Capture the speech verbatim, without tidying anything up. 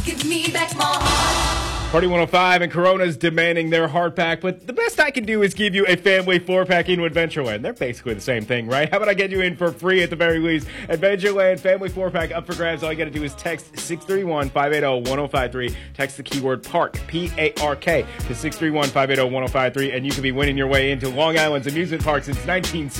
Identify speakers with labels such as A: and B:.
A: Give me back my heart.
B: Party one oh five and Corona's demanding their heart back, but the best I can do is give you a family four-pack into Adventureland. They're basically the same thing, right? How about I get you in for free at the very least? Adventureland family four-pack up for grabs. All you got to do is text six three one, five eight zero, one zero five three. Text the keyword PARK, P A R K, to six three one, five eight zero, one zero five three, and you could be winning your way into Long Island's amusement park since nineteen sixty.